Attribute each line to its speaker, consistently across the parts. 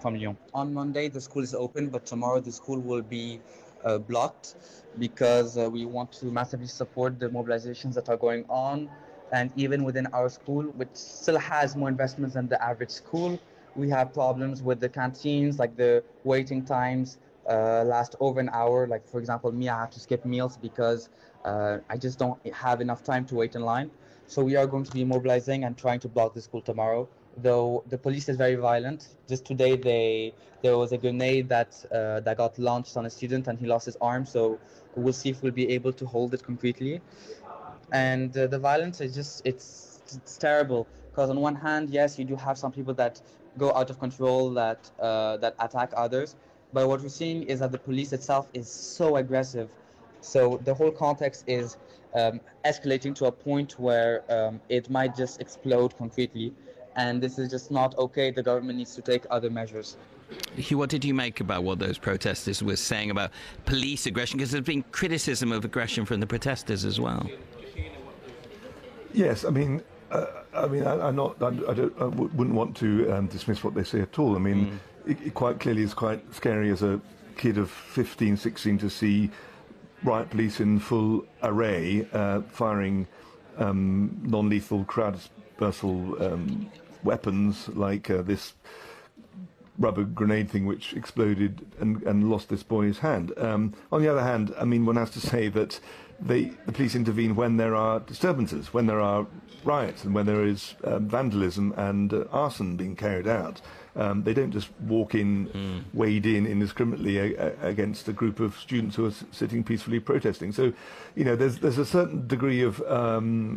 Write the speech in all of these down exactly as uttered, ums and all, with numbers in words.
Speaker 1: from Lyon. On Monday, the school is open, but tomorrow the school will be uh, blocked because uh, we want to massively support the mobilizations that are going on. And even within our school, which still has more investments than the average school, we have problems with the canteens, like the waiting times uh, last over an hour. Like, for example, me, I have to skip meals because uh, I just don't have enough time to wait in line. So we are going to be mobilizing and trying to block the school tomorrow. Though the police is very violent. Just today, they there was a grenade that uh, that got launched on a student, and he lost his arm. So we'll see if we'll be able to hold it completely. And uh, the violence is just it's it's terrible because on one hand, yes, you do have some people that go out of control, that uh, that attack others, but what we're seeing is that the police itself is so aggressive. So the whole context is um, escalating to a point where um, it might just explode completely, and this is just not okay. The government needs to take other measures.
Speaker 2: Hugh, what did you make about what those protesters were saying about police aggression? Because there's been criticism of aggression from the protesters as well.
Speaker 3: Yes, I mean, uh, I mean, I, I'm not. I, I, don't, I w- wouldn't want to um, dismiss what they say at all. I mean, mm. it, it quite clearly is quite scary as a kid of fifteen, sixteen to see riot police in full array uh, firing um, non-lethal crowd dispersal um, weapons like uh, this rubber grenade thing which exploded and, and lost this boy's hand. Um, on the other hand, I mean, one has to say that they, the police intervene when there are disturbances, when there are riots and when there is um, vandalism and uh, arson being carried out. Um, they don't just walk in, mm. wade in indiscriminately a, a, against a group of students who are s- sitting peacefully protesting. So, you know, there's there's a certain degree of um,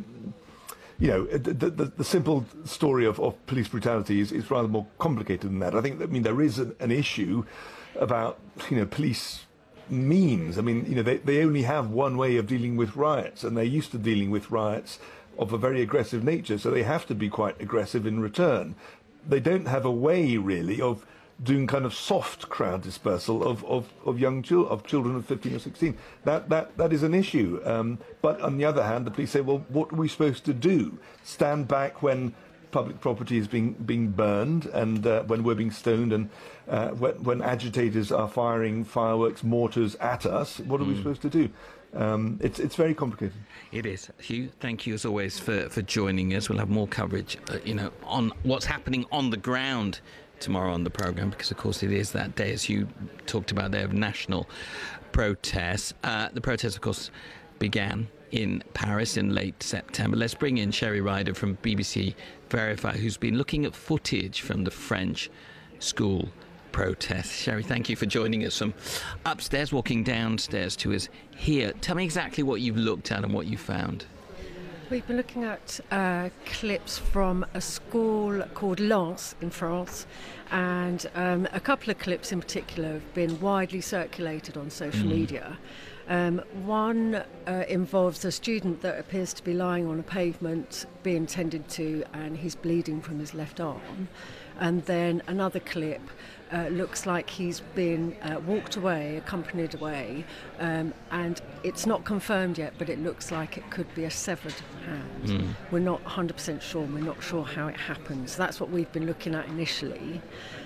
Speaker 3: you know, the, the, the simple story of, of police brutality is, is rather more complicated than that. I think, I mean, there is an, an issue about, you know, police means. I mean, you know, they, they only have one way of dealing with riots, and they're used to dealing with riots of a very aggressive nature, so they have to be quite aggressive in return. They don't have a way, really, of doing kind of soft crowd dispersal of, of, of young children, of children of fifteen or sixteen. That, that, that is an issue. Um, but on the other hand, the police say, well, what are we supposed to do? Stand back when public property is being, being burned and uh, when we're being stoned and uh, when, when agitators are firing fireworks, mortars at us? What are mm. we supposed to do? Um, it's it's very complicated.
Speaker 2: It is. Hugh, thank you as always for, for joining us. We'll have more coverage, uh, you know, on what's happening on the ground tomorrow on the programme, because of course it is that day, as you talked about there, of national protests. Uh, the protests, of course, began in Paris in late September. Let's bring in Sherry Ryder from B B C Verify, who's been looking at footage from the French school protests. Sherry, thank you for joining us from upstairs, walking downstairs to us here. Tell me exactly what you've looked at and what you found.
Speaker 4: We've been looking at uh, clips from a school called Lens in France, and um, a couple of clips in particular have been widely circulated on social mm. media. Um, one uh, involves a student that appears to be lying on a pavement, being tended to, and he's bleeding from his left arm. And then another clip uh, looks like he's been uh, walked away, accompanied away, um, and it's not confirmed yet, but it looks like it could be a severed hand. Mm. We're not one hundred percent sure, we're not sure how it happens. That's what we've been looking at initially.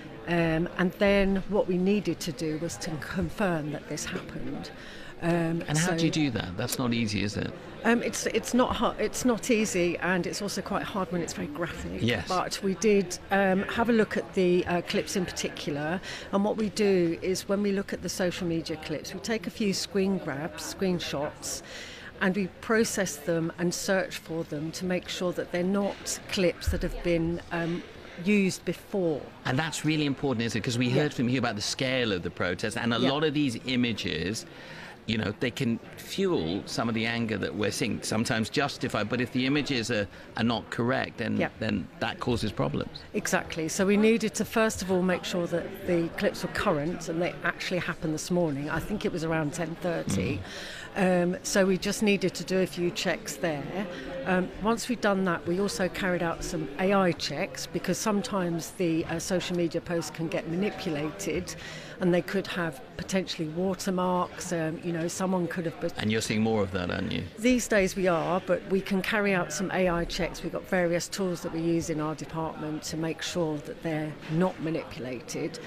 Speaker 4: Um, and then what we needed to do was to confirm that this happened. Um,
Speaker 2: and how
Speaker 4: so,
Speaker 2: do you do that? That's not easy, is it?
Speaker 4: Um, it's it's not hard, it's not easy, and it's also quite hard when it's very graphic.
Speaker 2: Yes.
Speaker 4: But we did um, have a look at the uh, clips in particular, and what we do is when we look at the social media clips, we take a few screen grabs, screenshots, and we process them and search for them to make sure that they're not clips that have been um, used before.
Speaker 2: And that's really important, isn't it? Because we heard yeah. from you about the scale of the protest, and a yeah. lot of these images, you know, they can fuel some of the anger that we're seeing, sometimes justified, but if the images are, are not correct, then, yep. then that causes problems.
Speaker 4: Exactly. So we needed to, first of all, make sure that the clips were current, and they actually happened this morning. I think it was around ten thirty. Mm. Um, so we just needed to do a few checks there. Um, once we'd done that, we also carried out some A I checks, because sometimes the uh, social media posts can get manipulated, and they could have potentially watermarks. Um, you know, someone could have... Be-
Speaker 2: and you're seeing more of that, aren't you?
Speaker 4: These days we are, but we can carry out some A I checks. We've got various tools that we use in our department to make sure that they're not manipulated.